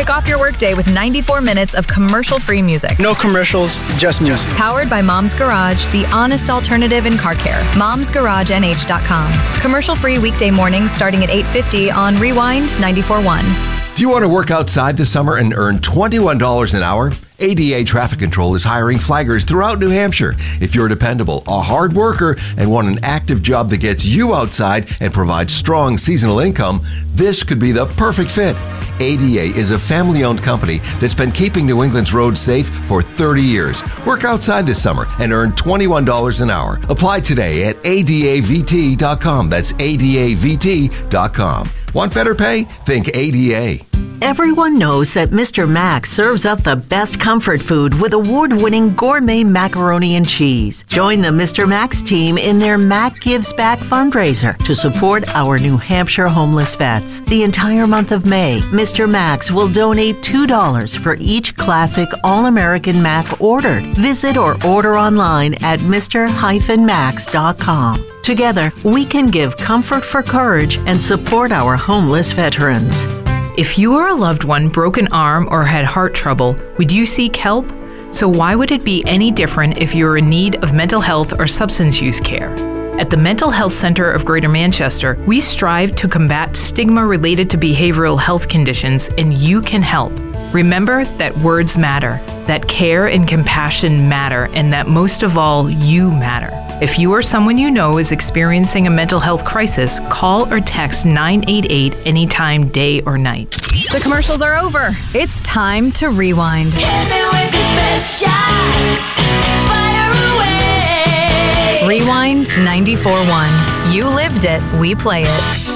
Kick off your workday with 94 minutes of commercial-free music. No commercials, just music. Powered by Mom's Garage, the honest alternative in car care. Mom'sGarageNH.com. Commercial-free weekday mornings starting at 8:50 on Rewind 94.1. Do you want to work outside this summer and earn $21 an hour? ADA Traffic Control is hiring flaggers throughout New Hampshire. If you're dependable, a hard worker, and want an active job that gets you outside and provides strong seasonal income, this could be the perfect fit. ADA is a family-owned company that's been keeping New England's roads safe for 30 years. Work outside this summer and earn $21 an hour. Apply today at adavt.com. That's adavt.com. Want better pay? Think ADA. Everyone knows that Mr. Max serves up the best comfort food with award-winning gourmet macaroni and cheese. Join the Mr. Max team in their Mac Gives Back fundraiser to support our New Hampshire homeless vets. The entire month of May, Mr. Max will donate $2 for each classic All-American Mac ordered. Visit or order online at mr-max.com. Together, we can give comfort for courage and support our homeless veterans. If you or a loved one broke an arm or had heart trouble, would you seek help? So why would it be any different if you're in need of mental health or substance use care? At the Mental Health Center of Greater Manchester, we strive to combat stigma related to behavioral health conditions, and you can help. Remember that words matter, that care and compassion matter, and that most of all, you matter. If you or someone you know is experiencing a mental health crisis, call or text 988 anytime, day or night. The commercials are over. It's time to rewind. Hit me with your best shot. Fire away. Rewind 94.1. You lived it, we play it.